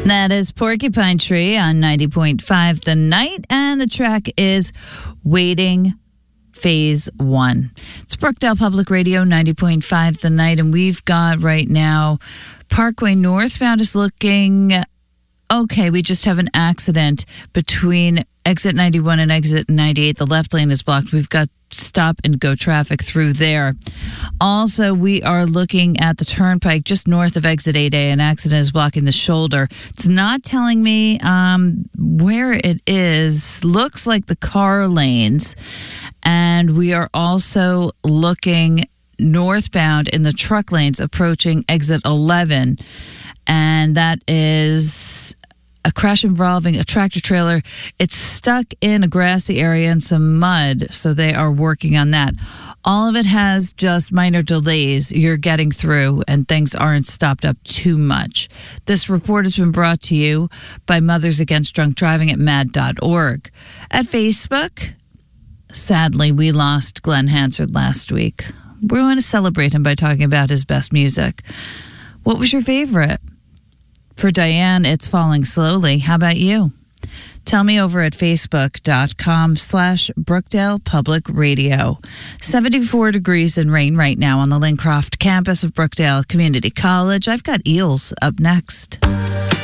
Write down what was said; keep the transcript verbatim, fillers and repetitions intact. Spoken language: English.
That is Porcupine Tree on ninety point five The Night, and the track is Waiting Phase One. It's Brookdale Public Radio, ninety point five The Night, and we've got right now Parkway northbound is looking okay. We just have an accident between exit ninety-one and exit ninety-eight. The left lane is blocked. We've got stop and go traffic through there. Also, we are looking at the turnpike just north of exit eight A. An accident is blocking the shoulder. It's not telling me um, where it is. Looks like the car lanes. And we are also looking northbound in the truck lanes approaching exit eleven. And that is a crash involving a tractor trailer. It's stuck in a grassy area and some mud, so they are working on that. All of it has just minor delays. You're getting through, and things aren't stopped up too much. This report has been brought to you by Mothers Against Drunk Driving at mad dot org. At Facebook, sadly, we lost Glenn Hansard last week. We're going to celebrate him by talking about his best music. What was your favorite? For Diane, it's Falling Slowly. How about you? Tell me over at facebook.com slash Brookdale Public Radio. seventy-four degrees and rain right now on the Lincroft campus of Brookdale Community College. I've got Eels up next.